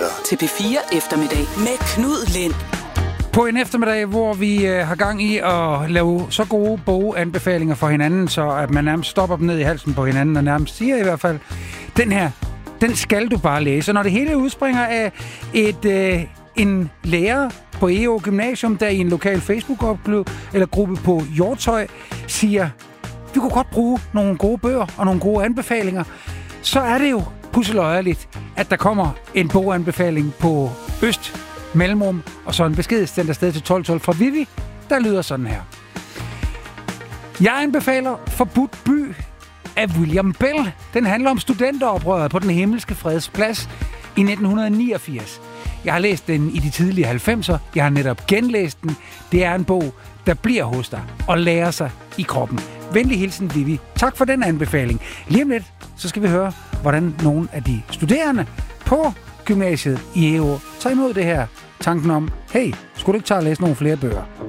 lytter til P4 Eftermiddag med Knud Lind. På en eftermiddag, hvor vi har gang i at lave så gode boganbefalinger for hinanden, så at man nærmest stopper dem ned i halsen på hinanden, og nærmest siger i hvert fald, den her, den skal du bare læse. Og når det hele udspringer af en lærer på EO Gymnasium, der i en lokal Facebook-gruppe på Hjortshøj, siger, vi kunne godt bruge nogle gode bøger og nogle gode anbefalinger, så er det jo pusseløjerligt, at der kommer en boganbefaling på Øst Mellemrum, og så en besked sendt afsted til 1212 fra Vivi, der lyder sådan her. Jeg anbefaler Forbudt by af William Bell. Den handler om studenteroprøret på den himmelske fredsplads i 1989. Jeg har læst den i de tidlige 90'er. Jeg har netop genlæst den. Det er en bog, der bliver hos dig og lærer sig i kroppen. Venlig hilsen, Vivi. Tak for den anbefaling. Lige om lidt, så skal vi høre, hvordan nogle af de studerende på gymnasiet i EO tager imod det her. Tanken om, hey, skulle du ikke tage og læse nogle flere bøger?